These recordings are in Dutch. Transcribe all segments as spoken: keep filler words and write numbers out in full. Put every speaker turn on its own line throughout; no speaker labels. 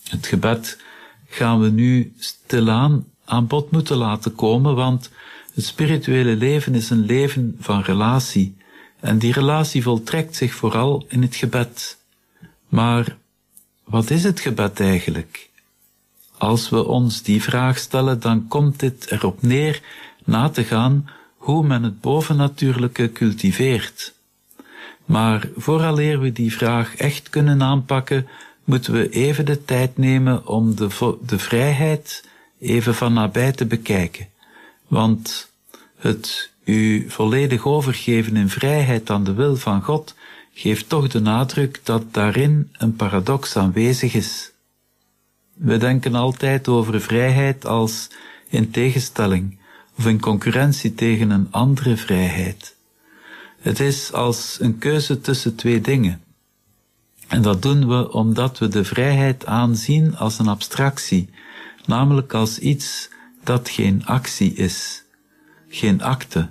Het gebed gaan we nu stilaan aan bod moeten laten komen, want het spirituele leven is een leven van relatie, en die relatie voltrekt zich vooral in het gebed. Maar wat is het gebed eigenlijk? Als we ons die vraag stellen, dan komt dit erop neer na te gaan hoe men het bovennatuurlijke cultiveert. Maar vooraleer we die vraag echt kunnen aanpakken, moeten we even de tijd nemen om de, vo- de vrijheid even van nabij te bekijken. Want het u volledig overgeven in vrijheid aan de wil van God geeft toch de nadruk dat daarin een paradox aanwezig is. We denken altijd over vrijheid als in tegenstelling of in concurrentie tegen een andere vrijheid. Het is als een keuze tussen twee dingen. En dat doen we omdat we de vrijheid aanzien als een abstractie, namelijk als iets dat geen actie is, geen acte.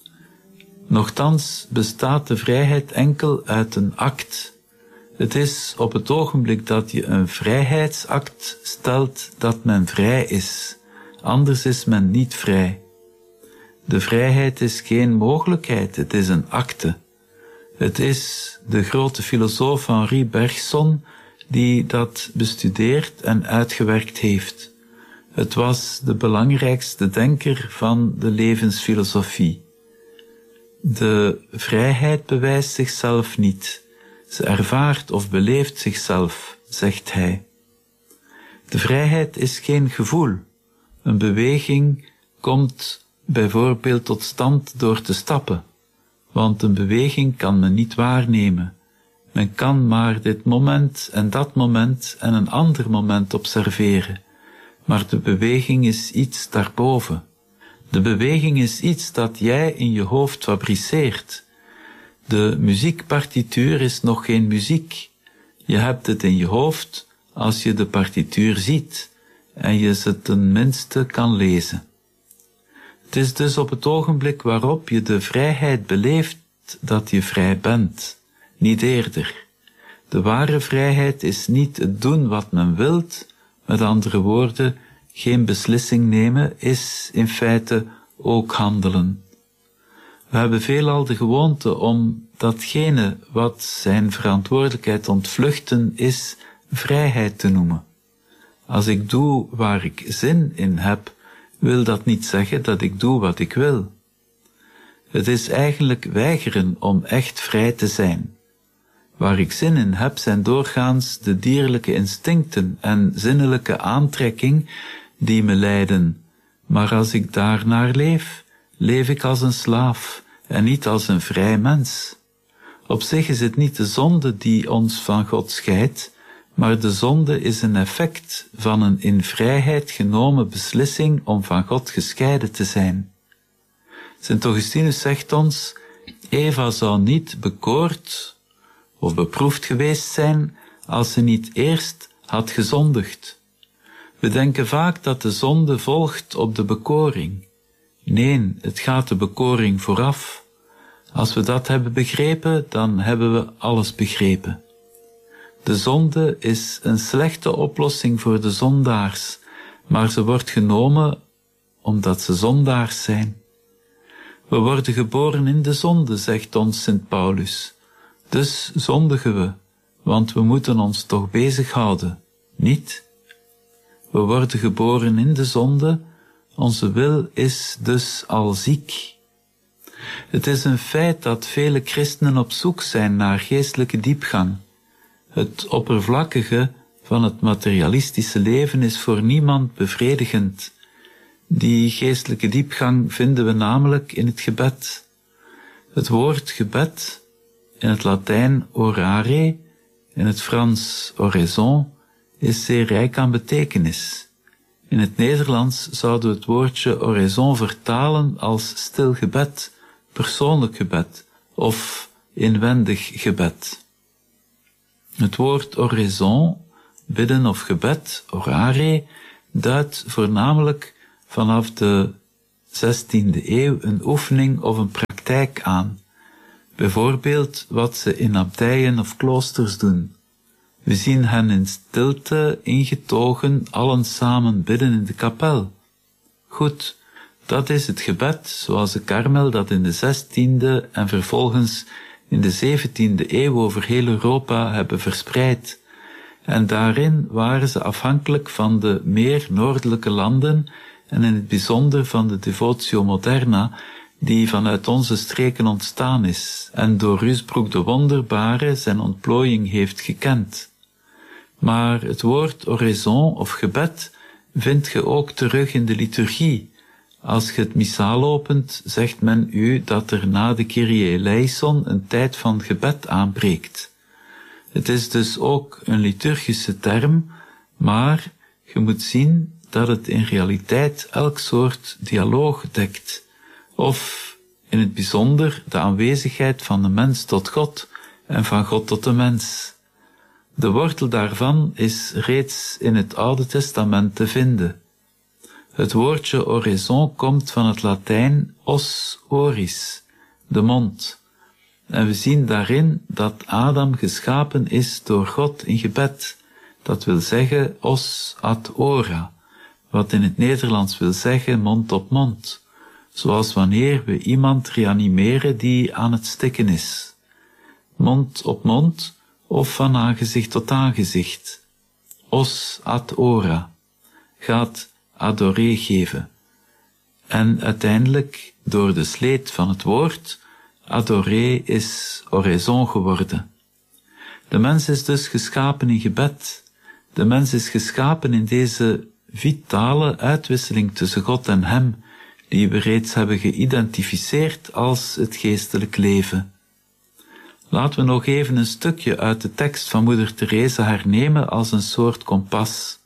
Nochtans bestaat de vrijheid enkel uit een act. Het is op het ogenblik dat je een vrijheidsact stelt dat men vrij is. Anders is men niet vrij. De vrijheid is geen mogelijkheid, het is een acte. Het is de grote filosoof Henri Bergson die dat bestudeerd en uitgewerkt heeft. Het was de belangrijkste denker van de levensfilosofie. De vrijheid bewijst zichzelf niet. Ze ervaart of beleeft zichzelf, zegt hij. De vrijheid is geen gevoel. Een beweging komt bijvoorbeeld tot stand door te stappen, want een beweging kan men niet waarnemen. Men kan maar dit moment en dat moment en een ander moment observeren, maar de beweging is iets daarboven. De beweging is iets dat jij in je hoofd fabriceert. De muziekpartituur is nog geen muziek. Je hebt het in je hoofd als je de partituur ziet en je ze tenminste kan lezen. Het is dus op het ogenblik waarop je de vrijheid beleeft dat je vrij bent, niet eerder. De ware vrijheid is niet het doen wat men wilt, met andere woorden, geen beslissing nemen is in feite ook handelen. We hebben veelal de gewoonte om datgene wat zijn verantwoordelijkheid ontvluchten is, vrijheid te noemen. Als ik doe waar ik zin in heb, wil dat niet zeggen dat ik doe wat ik wil. Het is eigenlijk weigeren om echt vrij te zijn. Waar ik zin in heb zijn doorgaans de dierlijke instincten en zinnelijke aantrekking die me leiden, maar als ik daarnaar leef, leef ik als een slaaf en niet als een vrij mens. Op zich is het niet de zonde die ons van God scheidt, maar de zonde is een effect van een in vrijheid genomen beslissing om van God gescheiden te zijn. Sint Augustinus zegt ons, Eva zou niet bekoord of beproefd geweest zijn als ze niet eerst had gezondigd. We denken vaak dat de zonde volgt op de bekoring. Nee, het gaat de bekoring vooraf. Als we dat hebben begrepen, dan hebben we alles begrepen. De zonde is een slechte oplossing voor de zondaars, maar ze wordt genomen omdat ze zondaars zijn. We worden geboren in de zonde, zegt ons Sint Paulus. Dus zondigen we, want we moeten ons toch bezighouden, niet? We worden geboren in de zonde, onze wil is dus al ziek. Het is een feit dat vele christenen op zoek zijn naar geestelijke diepgang. Het oppervlakkige van het materialistische leven is voor niemand bevredigend. Die geestelijke diepgang vinden we namelijk in het gebed. Het woord gebed, in het Latijn orare, in het Frans oraison, is zeer rijk aan betekenis. In het Nederlands zouden we het woordje oraison vertalen als stil gebed, persoonlijk gebed of inwendig gebed. Het woord oraison, bidden of gebed, orare, duidt voornamelijk vanaf de zestiende eeuw een oefening of een praktijk aan. Bijvoorbeeld wat ze in abdijen of kloosters doen. We zien hen in stilte ingetogen, allen samen bidden in de kapel. Goed, dat is het gebed, zoals de Karmel dat in de zestiende en vervolgens in de zeventiende eeuw over heel Europa hebben verspreid. En daarin waren ze afhankelijk van de meer noordelijke landen en in het bijzonder van de devotio moderna, die vanuit onze streken ontstaan is en door Rusbroek de Wonderbare zijn ontplooiing heeft gekend. Maar het woord oraison of gebed vindt je ook terug in de liturgie. Als je het missaal opent, zegt men u dat er na de Kyrie eleison een tijd van gebed aanbreekt. Het is dus ook een liturgische term, maar je moet zien dat het in realiteit elk soort dialoog dekt, of in het bijzonder de aanwezigheid van de mens tot God en van God tot de mens. De wortel daarvan is reeds in het Oude Testament te vinden. Het woordje oraison komt van het Latijn os oris, de mond. En we zien daarin dat Adam geschapen is door God in gebed. Dat wil zeggen os ad ora, wat in het Nederlands wil zeggen mond op mond. Zoals wanneer we iemand reanimeren die aan het stikken is. Mond op mond of van aangezicht tot aangezicht. Os ad ora gaat adoré geven. En uiteindelijk, door de sleet van het woord, adoré is oraison geworden. De mens is dus geschapen in gebed. De mens is geschapen in deze vitale uitwisseling tussen God en hem, die we reeds hebben geïdentificeerd als het geestelijk leven. Laten we nog even een stukje uit de tekst van Moeder Teresa hernemen als een soort kompas.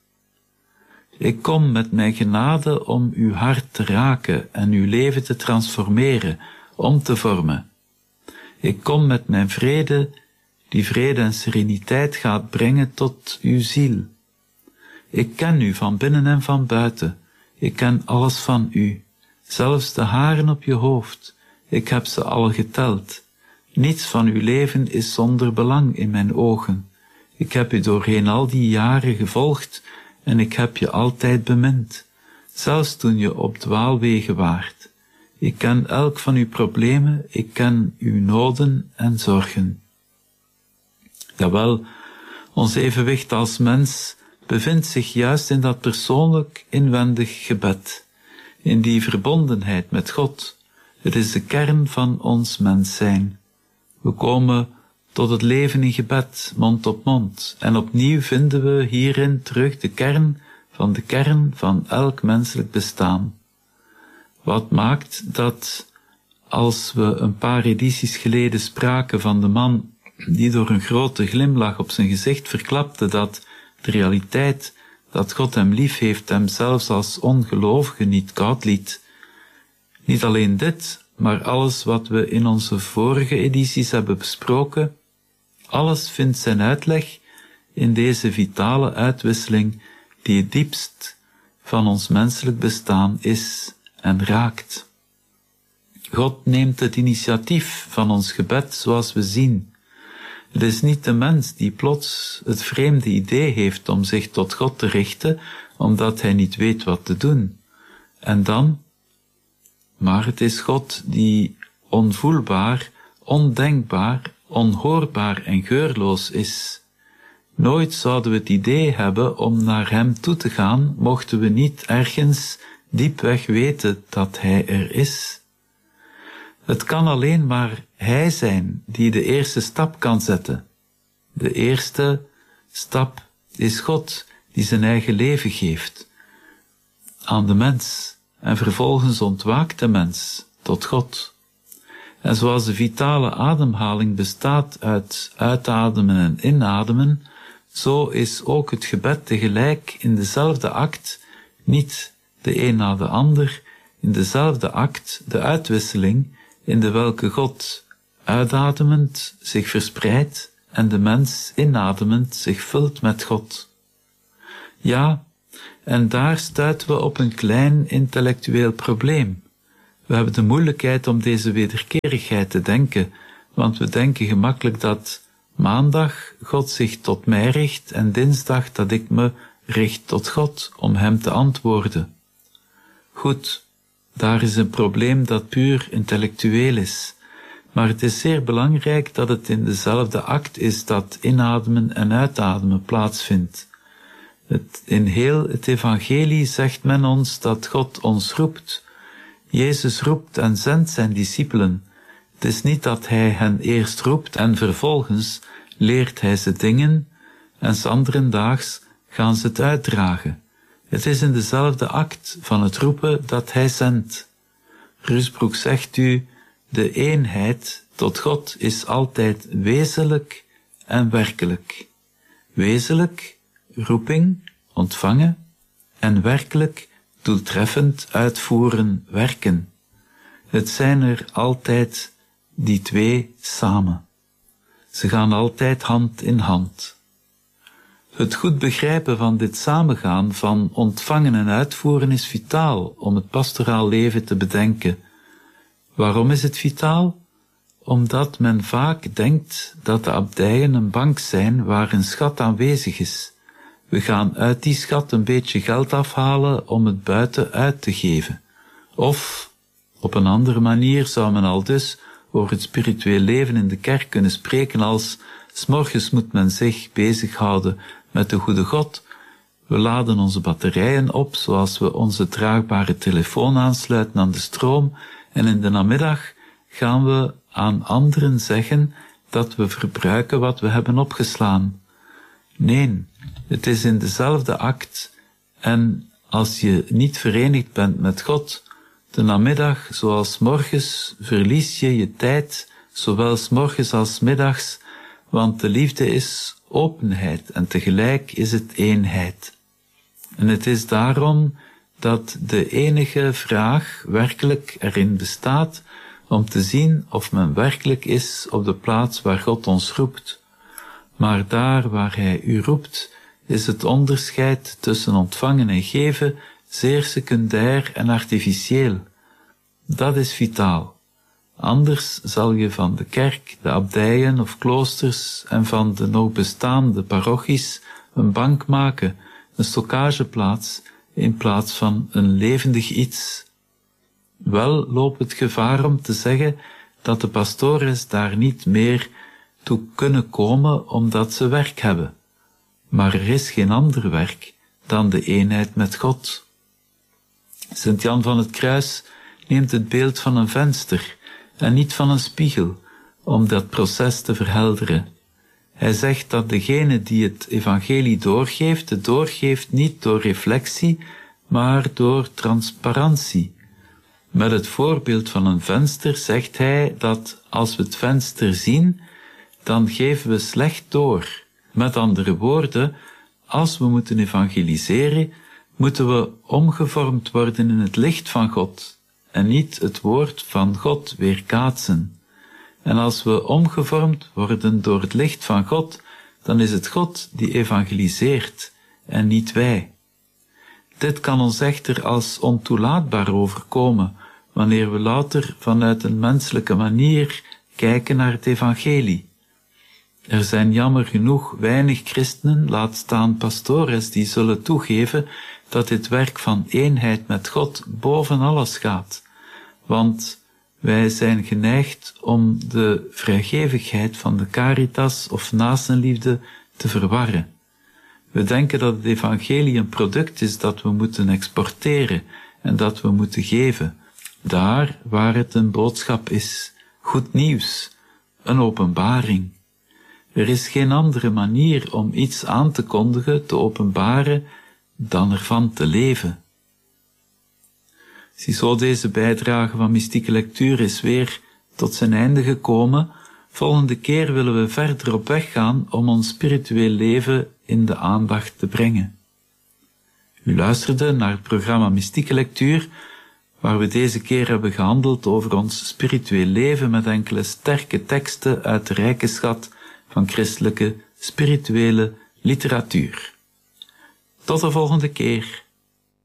Ik kom met mijn genade om uw hart te raken en uw leven te transformeren, om te vormen. Ik kom met mijn vrede, die vrede en sereniteit gaat brengen tot uw ziel. Ik ken u van binnen en van buiten. Ik ken alles van u, zelfs de haren op je hoofd. Ik heb ze al geteld. Niets van uw leven is zonder belang in mijn ogen. Ik heb u doorheen al die jaren gevolgd en ik heb je altijd bemind, zelfs toen je op dwaalwegen waart. Ik ken elk van uw problemen, ik ken uw noden en zorgen. Jawel, ons evenwicht als mens bevindt zich juist in dat persoonlijk inwendig gebed, in die verbondenheid met God. Het is de kern van ons mens zijn. We komen tot het leven in gebed, mond op mond, en opnieuw vinden we hierin terug de kern van de kern van elk menselijk bestaan. Wat maakt dat, als we een paar edities geleden spraken van de man die door een grote glimlach op zijn gezicht verklapte dat de realiteit dat God hem lief heeft hem zelfs als ongelovige niet koud liet. Niet alleen dit, maar alles wat we in onze vorige edities hebben besproken, alles vindt zijn uitleg in deze vitale uitwisseling die het diepst van ons menselijk bestaan is en raakt. God neemt het initiatief van ons gebed zoals we zien. Het is niet de mens die plots het vreemde idee heeft om zich tot God te richten, omdat hij niet weet wat te doen. En dan, maar het is God die onvoelbaar, ondenkbaar, onhoorbaar en geurloos is. Nooit zouden we het idee hebben om naar hem toe te gaan, mochten we niet ergens diepweg weten dat hij er is. Het kan alleen maar hij zijn die de eerste stap kan zetten. De eerste stap is God die zijn eigen leven geeft aan de mens en vervolgens ontwaakt de mens tot God. En zoals de vitale ademhaling bestaat uit uitademen en inademen, zo is ook het gebed tegelijk in dezelfde act, niet de een na de ander, in dezelfde act de uitwisseling, in de welke God uitademend zich verspreidt en de mens inademend zich vult met God. Ja, en daar stuiten we op een klein intellectueel probleem. We hebben de moeilijkheid om deze wederkerigheid te denken, want we denken gemakkelijk dat Maandag God zich tot mij richt en dinsdag dat ik me richt tot God om hem te antwoorden. Goed, daar is een probleem dat puur intellectueel is, maar het is zeer belangrijk dat het in dezelfde act is dat inademen en uitademen plaatsvindt. Het, in heel het evangelie zegt men ons dat God ons roept. Jezus roept en zendt zijn discipelen. Het is niet dat hij hen eerst roept en vervolgens leert hij ze dingen en 's anderen daags gaan ze het uitdragen. Het is in dezelfde act van het roepen dat hij zendt. Rusbroek zegt u, de eenheid tot God is altijd wezenlijk en werkelijk. Wezenlijk, roeping, ontvangen, en werkelijk, doeltreffend uitvoeren, werken. Het zijn er altijd die twee samen. Ze gaan altijd hand in hand. Het goed begrijpen van dit samengaan van ontvangen en uitvoeren is vitaal om het pastoraal leven te bedenken. Waarom is het vitaal? Omdat men vaak denkt dat de abdijen een bank zijn waar een schat aanwezig is. We gaan uit die schat een beetje geld afhalen om het buiten uit te geven. Of, op een andere manier zou men al dus over het spiritueel leven in de kerk kunnen spreken als 's morgens moet men zich bezighouden met de goede God. We laden onze batterijen op zoals we onze draagbare telefoon aansluiten aan de stroom en in de namiddag gaan we aan anderen zeggen dat we verbruiken wat we hebben opgeslaan. Nee, het is in dezelfde act en als je niet verenigd bent met God, de namiddag zoals 's morgens verlies je je tijd, zowel 's morgens als 's middags, want de liefde is openheid en tegelijk is het eenheid. En het is daarom dat de enige vraag werkelijk erin bestaat om te zien of men werkelijk is op de plaats waar God ons roept. Maar daar waar hij u roept, is het onderscheid tussen ontvangen en geven zeer secundair en artificieel. Dat is vitaal. Anders zal je van de kerk, de abdijen of kloosters en van de nog bestaande parochies een bank maken, een stockageplaats, in plaats van een levendig iets. Wel loopt het gevaar om te zeggen dat de pastores daar niet meer toe kunnen komen omdat ze werk hebben. Maar er is geen ander werk dan de eenheid met God. Sint Jan van het Kruis neemt het beeld van een venster en niet van een spiegel, om dat proces te verhelderen. Hij zegt dat degene die het evangelie doorgeeft, het doorgeeft niet door reflectie, maar door transparantie. Met het voorbeeld van een venster zegt hij dat als we het venster zien, dan geven we slecht door. Met andere woorden, als we moeten evangeliseren, moeten we omgevormd worden in het licht van God en niet het woord van God weerkaatsen. En als we omgevormd worden door het licht van God, dan is het God die evangeliseert en niet wij. Dit kan ons echter als ontoelaatbaar overkomen, wanneer we louter vanuit een menselijke manier kijken naar het evangelie. Er zijn jammer genoeg weinig christenen, laat staan pastores, die zullen toegeven dat dit werk van eenheid met God boven alles gaat. Want wij zijn geneigd om de vrijgevigheid van de caritas of naastenliefde te verwarren. We denken dat het evangelie een product is dat we moeten exporteren en dat we moeten geven, daar waar het een boodschap is, goed nieuws, een openbaring. Er is geen andere manier om iets aan te kondigen, te openbaren, dan ervan te leven. Ziezo, deze bijdrage van Mystieke Lectuur is weer tot zijn einde gekomen. Volgende keer willen we verder op weg gaan om ons spiritueel leven in de aandacht te brengen. U luisterde naar het programma Mystieke Lectuur, waar we deze keer hebben gehandeld over ons spiritueel leven met enkele sterke teksten uit de rijke schat van christelijke spirituele literatuur. Tot de volgende keer.